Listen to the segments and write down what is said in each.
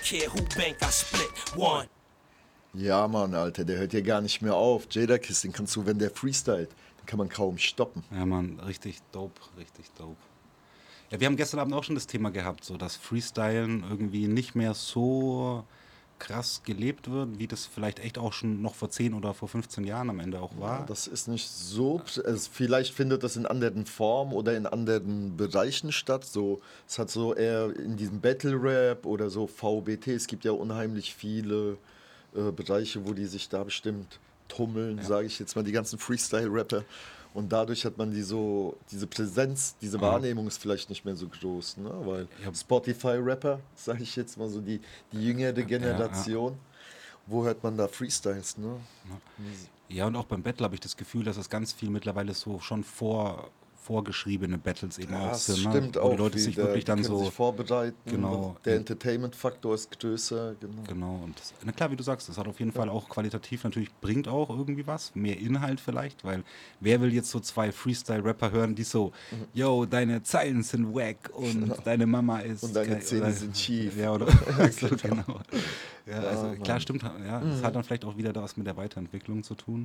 care who bank I split. One. Ja, Mann, Alter, der hört ja gar nicht mehr auf. Jadakiss, den kannst du, wenn der freestylt, den kann man kaum stoppen. Ja, Mann, richtig dope, richtig dope. Ja, wir haben gestern Abend auch schon das Thema gehabt, so dass Freestylen irgendwie nicht mehr so krass gelebt wird, wie das vielleicht echt auch schon noch vor 10 oder vor 15 Jahren am Ende auch Ja, war. das ist nicht so, also vielleicht findet das in anderen Formen oder in anderen Bereichen statt. So, es hat so eher in diesem Battle Rap oder so VBT. Es gibt ja unheimlich viele Bereiche, wo die sich da bestimmt tummeln, Ja. sage ich jetzt mal, die ganzen Freestyle-Rapper. Und dadurch hat man diese Präsenz, diese Wahrnehmung ist vielleicht nicht mehr so groß, ne? Weil Ja. Spotify-Rapper, sage ich jetzt mal so, die jüngere Generation, wo hört man da Freestyles, ne? Ja, und auch beim Battle habe ich das Gefühl, dass es ganz viel mittlerweile so schon vorgeschriebene Battles eben auch Das sind, stimmt wo auch die Leute sich wieder. wirklich Die dann können so sich vorbereiten. genau, Der Entertainment-Faktor ist größer. Genau. genau. Und das, na klar, wie du sagst, das hat auf jeden Fall auch qualitativ natürlich, bringt auch irgendwie was, mehr Inhalt vielleicht, weil wer will jetzt so zwei Freestyle-Rapper hören, die so, yo, deine Zeilen sind wack und deine Mama ist Und deine geil, Zähne oder- sind schief. Ja, oder so, genau. Ja, also Mann. klar, stimmt, ja, das hat dann vielleicht auch wieder was mit der Weiterentwicklung zu tun.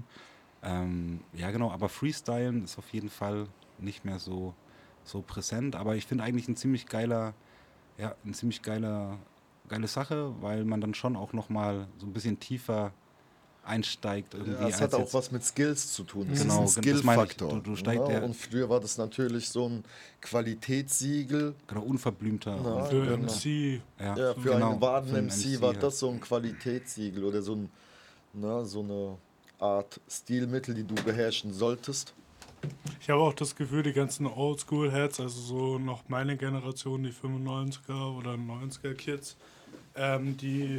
Ja, genau, aber Freestylen ist auf jeden Fall nicht mehr so präsent, aber ich finde eigentlich ein ziemlich geiler, ja, ein ziemlich geile Sache, weil man dann schon auch nochmal so ein bisschen tiefer einsteigt irgendwie. Ja, es hat als auch jetzt, was mit Skills zu tun. Es Genau, ist ein das meine ich. Skill-Faktor. Du steigst ne? ja- Und früher war das natürlich so ein Qualitätssiegel. genau, unverblümter. Na, Und, Für genau. MC. ja, Ja, für genau, einen wahren für einen MC war ja. das so ein Qualitätssiegel oder so eine Art Stilmittel, die du beherrschen solltest. Ich habe auch das Gefühl, die ganzen Oldschool-Heads, also so noch meine Generation, die 95er oder 90er-Kids, die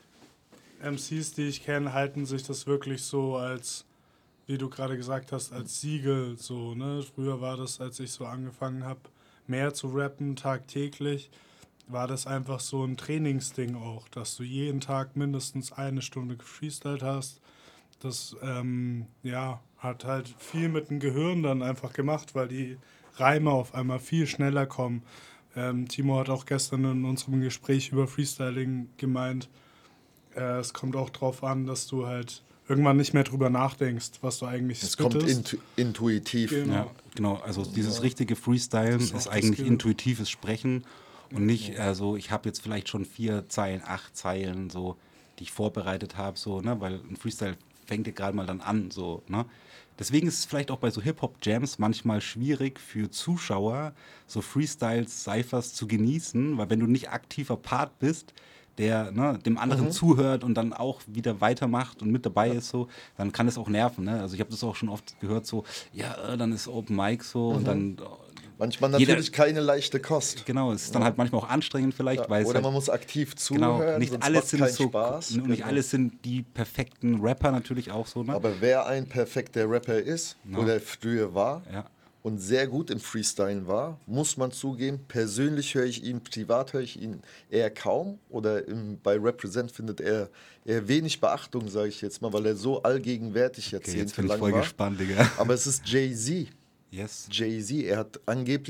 MCs, die ich kenne, halten sich das wirklich so als, wie du gerade gesagt hast, als Siegel. So, ne? Früher war das, als ich so angefangen habe, mehr zu rappen, tagtäglich, war das einfach so ein Trainingsding auch, dass du jeden Tag mindestens eine Stunde gefreestylt hast. Das ja, hat halt viel mit dem Gehirn dann einfach gemacht, weil die Reime auf einmal viel schneller kommen. Timo hat auch gestern in unserem Gespräch über Freestyling gemeint, es kommt auch drauf an, dass du halt irgendwann nicht mehr drüber nachdenkst, was du eigentlich Es kommt spittest. intuitiv. Genau. Ja, genau. Also dieses richtige Freestylen Das ist auch ist das eigentlich Skill. intuitives Sprechen und nicht, also ich habe jetzt vielleicht schon 4 Zeilen, 8 Zeilen, so, die ich vorbereitet habe, so, ne, weil ein Freestyle fängt ja gerade mal dann an, so, ne. Deswegen ist es vielleicht auch bei so Hip-Hop-Jams manchmal schwierig für Zuschauer, so Freestyles, Cyphers zu genießen, weil wenn du nicht aktiver Part bist, der dem anderen zuhört und dann auch wieder weitermacht und mit dabei ist, so, dann kann es auch nerven. Ne? Also ich habe das auch schon oft gehört, so, ja, dann ist Open Mic so und dann Manchmal Jeder- natürlich keine leichte Kost. genau, es ist dann halt manchmal auch anstrengend vielleicht, Ja, weil es oder halt, man muss aktiv genau, zuhören, nicht sonst alles macht sind keinen so Spaß. und nicht Genau. alles sind die perfekten Rapper natürlich auch so, ne? Aber wer ein perfekter Rapper ist Ja. oder früher war Ja. und sehr gut im Freestylen war, muss man zugeben, persönlich höre ich ihn, privat höre ich ihn eher kaum oder bei Represent findet er eher wenig Beachtung, sage ich jetzt mal, weil er so allgegenwärtig Okay, jetzt bin ich jahrzehntelang voll war. gespannt, Digga. Aber es ist Jay-Z. Yes. Jay-Z, er hat angeblich